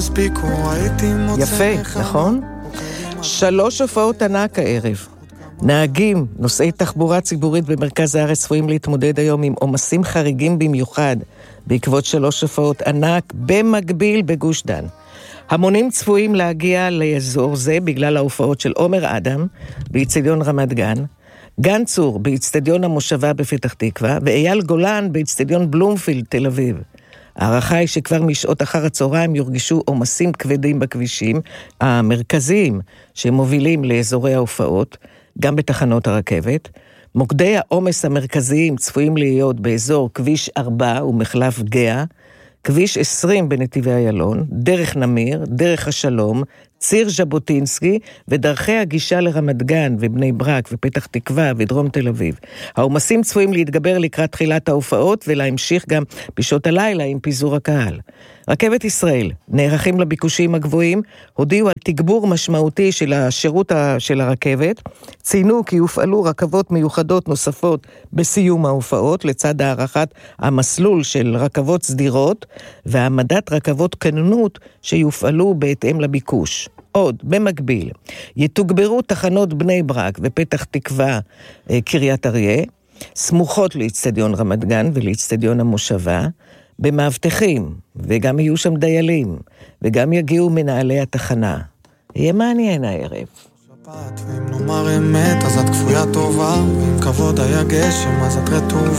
יפה, נכון? 3 הופעות ענק הערב. נהגים, נוסעי תחבורה ציבורית במרכז הארץ צפויים להתמודד היום עם עומסים חריגים במיוחד, בעקבות 3 הופעות ענק במקביל בגוש דן. המונים צפויים להגיע לאזור זה בגלל ההופעות של עומר אדם באצטדיון רמת גן, גן צור באצטדיון המושבה בפתח תקווה, ואייל גולן באצטדיון בלומפילד תל אביב. הערכה היא שכבר משעות אחר הצהריים יורגשו עומסים כבדים בכבישים המרכזיים שמובילים לאזורי ההופעות, גם בתחנות הרכבת. מוקדי העומס המרכזיים צפויים להיות באזור כביש 4 ומחלף גאה, כביש 20 בנתיבי איילון, דרך נמיר, דרך השלום, ציר ז'בוטינסקי ודרכי הגישה לרמת גן ובני ברק ופתח תקווה ודרום תל אביב. העומסים צפויים להתגבר לקראת תחילת ההופעות ולהמשיך גם בשעות הלילה עם פיזור הקהל. רכבת ישראל נערכים לביקושים הגבוהים, הודיעו על תגבור משמעותי של השירות של הרכבת, ציינו כי יופעלו רכבות מיוחדות נוספות בסיום ההופעות, לצד הערכת המסלול של רכבות סדירות והעמדת רכבות כוננות שיופעלו בהתאם לביקוש. עוד, במקביל, יתוגברו תחנות בני ברק ופתח תקווה קריית אריה, סמוכות לאצטדיון רמת גן ולאצטדיון המושבה, במאבטחים, וגם יהיו שם דיילים, וגם יגיעו מנהלי התחנה. יהיה מעניין הערב. ואם נאמר אמת, אז את כפויה טובה, ואם כבוד היה גשם, אז את רטובה.